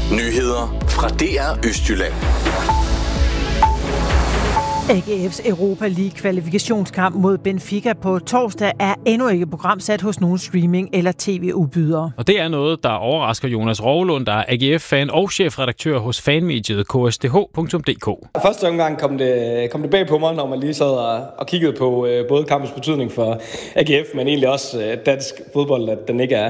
Nyheder fra DR Østjylland. AGF's Europa League kvalifikationskamp mod Benfica på torsdag er endnu ikke programsat hos nogen streaming- eller tv-udbydere. Og det er noget, der overrasker Jonas Rovlund, der er AGF-fan og chefredaktør hos fanmediet ksdh.dk. Første omgang kom det bag på mig, når man lige sad og kiggede på både kampens betydning for AGF, men egentlig også dansk fodbold, at den ikke